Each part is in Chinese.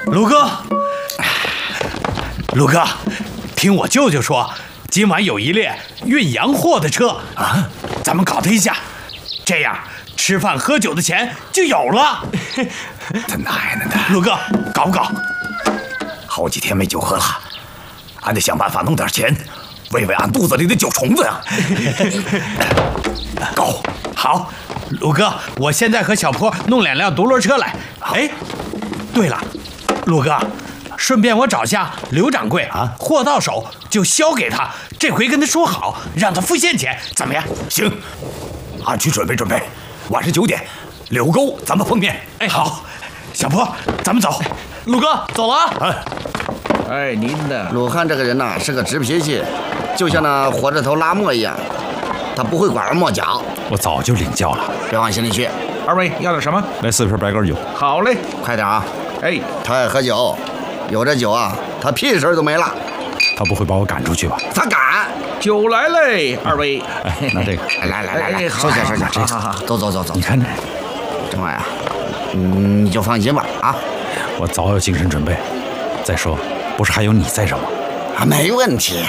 鲁哥，鲁哥，听我舅舅说，今晚有一列运洋货的车啊，咱们搞他一下，这样吃饭喝酒的钱就有了。 他奶奶的！ 鲁哥，搞不搞？ 好几天没酒喝了，俺得想办法弄点钱，喂喂俺肚子里的酒虫子呀！ 搞好，鲁哥，我现在和小坡弄2辆独轮车来。哎，对了，鲁哥，顺便我找下刘掌柜啊，货到手就销给他。这回跟他说好，让他付现钱，怎么样？ 行，俺去准备准备。晚上9点，柳沟咱们碰面。 哎，好，小坡，咱们走。鲁哥，走了啊！ 哎，您的鲁汉这个人呐，是个直脾气，就像那火车头拉磨一样，他不会拐弯抹角。 我早就领教了， 别往心里去。 二位要点什么？ 来4瓶白干酒。 好嘞， 快点啊！ 哎， 他爱喝酒，有这酒啊，他屁事都没了。 他不会把我赶出去吧？ 他敢！ 酒来嘞，二位。 哎，拿这个。 来，收下。 好， 走。 你看这， 政委啊，你就放心吧啊！ 我早有精神准备。再说，不是还有你在这吗？ 啊，没问题。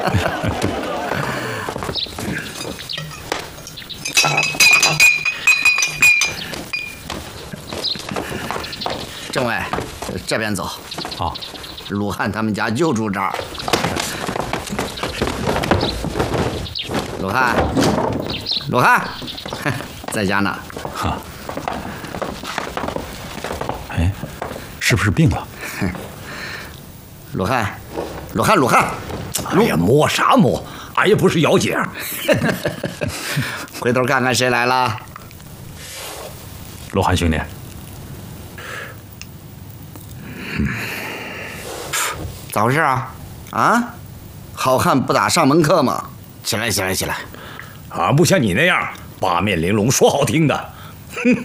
政委，这边走。 好， 鲁汉他们家就住这儿。鲁汉，在家呢。 哈。哎，是不是病了？ 鲁汉。 哎呀，摸啥摸？俺也不是姚姐。 回头看看谁来了。 罗汉兄弟。 咋回事啊？啊，好汉不打上门客嘛！起来！ 俺不像你那样八面玲珑，说好听的。哼，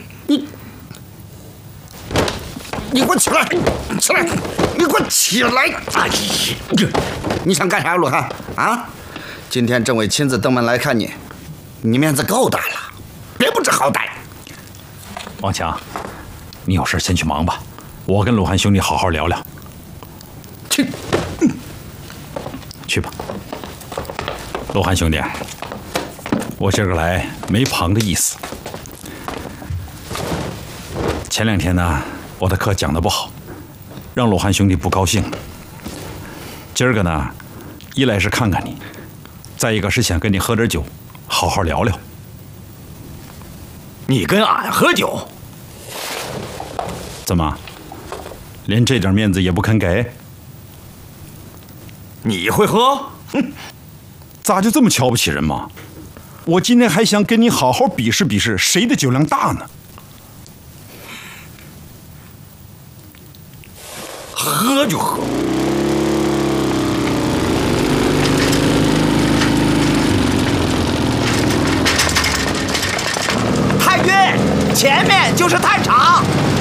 你给我起来！你给我起来！哎呀，你想干啥，鲁汉？啊？今天政委亲自登门来看你，你面子够大了，别不知好歹。 王强，你有事先去忙吧，我跟鲁汉兄弟好好聊聊。去吧，鲁汉兄弟，我今儿个来没旁的意思。前2天呢，我的课讲得不好，让鲁汉兄弟不高兴。今儿个呢，一来是看看你，再一个是想跟你喝点酒，好好聊聊。 你跟俺喝酒？ 怎么，连这点面子也不肯给？ 你会喝？哼， 咋就这么瞧不起人嘛？我今天还想跟你好好比试比试，谁的酒量大呢？ 喝就喝。 太君，前面就是探场。